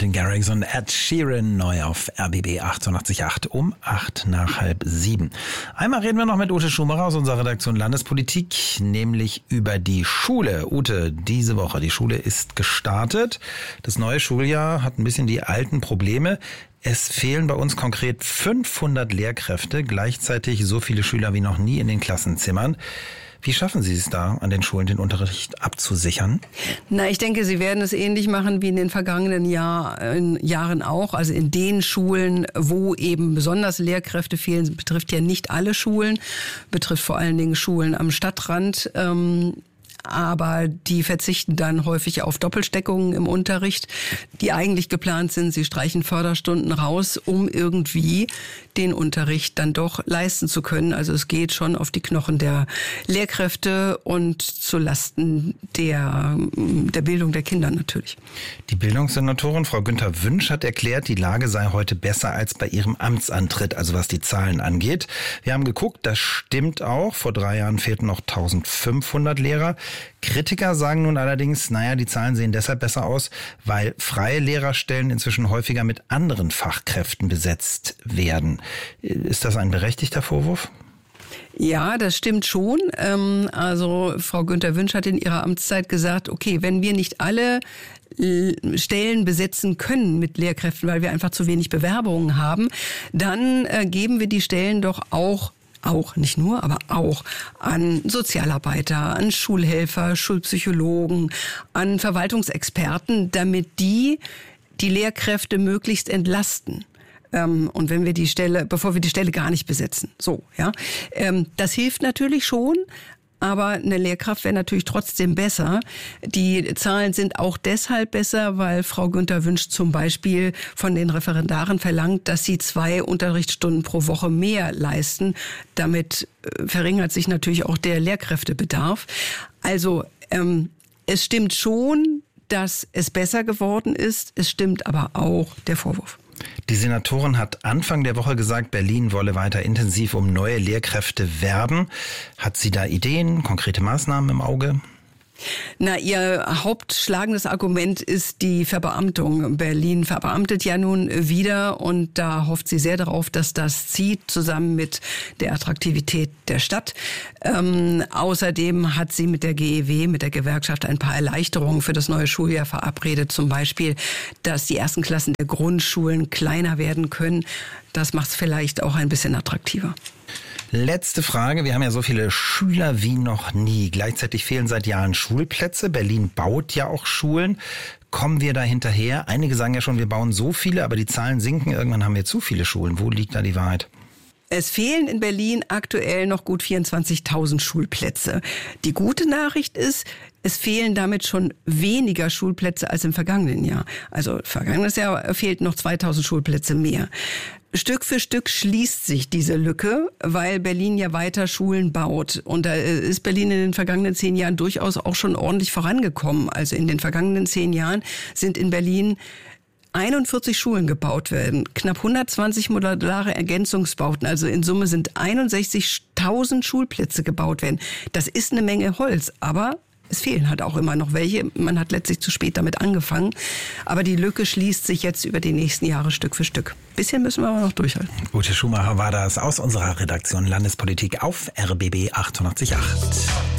Martin Garrix und Ed Sheeran neu auf RBB 88.8 um 6:08. Einmal reden wir noch mit Ute Schumacher aus unserer Redaktion Landespolitik, nämlich über die Schule. Ute, diese Woche, die Schule ist gestartet. Das neue Schuljahr hat ein bisschen die alten Probleme. Es fehlen bei uns konkret 500 Lehrkräfte, gleichzeitig so viele Schüler wie noch nie in den Klassenzimmern. Wie schaffen Sie es da, an den Schulen den Unterricht abzusichern? Ich denke, Sie werden es ähnlich machen wie in den vergangenen Jahren auch. Also in den Schulen, wo eben besonders Lehrkräfte fehlen, betrifft ja nicht alle Schulen, betrifft vor allen Dingen Schulen am Stadtrand. Aber die verzichten dann häufig auf Doppelsteckungen im Unterricht, die eigentlich geplant sind. Sie streichen Förderstunden raus, um irgendwie den Unterricht dann doch leisten zu können. Also es geht schon auf die Knochen der Lehrkräfte und zu Lasten der Bildung der Kinder natürlich. Die Bildungssenatorin Frau Günther Wünsch hat erklärt, die Lage sei heute besser als bei ihrem Amtsantritt, also was die Zahlen angeht. Wir haben geguckt, das stimmt auch. Vor 3 Jahren fehlten noch 1500 Lehrer. Kritiker sagen nun allerdings, die Zahlen sehen deshalb besser aus, weil freie Lehrerstellen inzwischen häufiger mit anderen Fachkräften besetzt werden. Ist das ein berechtigter Vorwurf? Ja, das stimmt schon. Also Frau Günther Wünsch hat in ihrer Amtszeit gesagt, okay, wenn wir nicht alle Stellen besetzen können mit Lehrkräften, weil wir einfach zu wenig Bewerbungen haben, dann geben wir die Stellen doch auch nicht nur, aber auch an Sozialarbeiter, an Schulhelfer, Schulpsychologen, an Verwaltungsexperten, damit die Lehrkräfte möglichst entlasten. Und wenn wir bevor wir die Stelle gar nicht besetzen. Das hilft natürlich schon. Aber eine Lehrkraft wäre natürlich trotzdem besser. Die Zahlen sind auch deshalb besser, weil Frau Günther Wünsch zum Beispiel von den Referendaren verlangt, dass sie 2 Unterrichtsstunden pro Woche mehr leisten. Damit verringert sich natürlich auch der Lehrkräftebedarf. Also es stimmt schon, dass es besser geworden ist. Es stimmt aber auch der Vorwurf. Die Senatorin hat Anfang der Woche gesagt, Berlin wolle weiter intensiv um neue Lehrkräfte werben. Hat sie da Ideen, konkrete Maßnahmen im Auge? Ihr hauptschlagendes Argument ist die Verbeamtung. Berlin verbeamtet ja nun wieder und da hofft sie sehr darauf, dass das zieht, zusammen mit der Attraktivität der Stadt. Außerdem hat sie mit der GEW, mit der Gewerkschaft, ein paar Erleichterungen für das neue Schuljahr verabredet. Zum Beispiel, dass die ersten Klassen der Grundschulen kleiner werden können. Das macht es vielleicht auch ein bisschen attraktiver. Letzte Frage. Wir haben ja so viele Schüler wie noch nie. Gleichzeitig fehlen seit Jahren Schulplätze. Berlin baut ja auch Schulen. Kommen wir da hinterher? Einige sagen ja schon, wir bauen so viele, aber die Zahlen sinken. Irgendwann haben wir zu viele Schulen. Wo liegt da die Wahrheit? Es fehlen in Berlin aktuell noch gut 24.000 Schulplätze. Die gute Nachricht ist, es fehlen damit schon weniger Schulplätze als im vergangenen Jahr. Also vergangenes Jahr fehlten noch 2.000 Schulplätze mehr. Stück für Stück schließt sich diese Lücke, weil Berlin ja weiter Schulen baut. Und da ist Berlin in den vergangenen 10 Jahren durchaus auch schon ordentlich vorangekommen. Also in den vergangenen 10 Jahren sind in Berlin 41 Schulen gebaut werden, knapp 120 modulare Ergänzungsbauten, also in Summe sind 61.000 Schulplätze gebaut werden. Das ist eine Menge Holz, aber es fehlen halt auch immer noch welche. Man hat letztlich zu spät damit angefangen. Aber die Lücke schließt sich jetzt über die nächsten Jahre Stück für Stück. Bisschen müssen wir aber noch durchhalten. Ute Schumacher war das aus unserer Redaktion Landespolitik auf RBB 88.8.